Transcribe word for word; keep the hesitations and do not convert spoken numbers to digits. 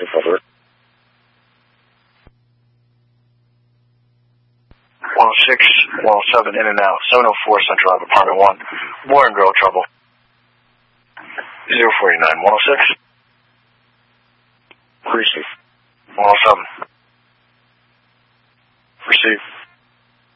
Over. one oh six, one oh seven, in and out. seven oh four Central Ave, Apartment one. Boy and girl trouble. zero four eight nine, one oh six. Receive. one oh seven. Receive.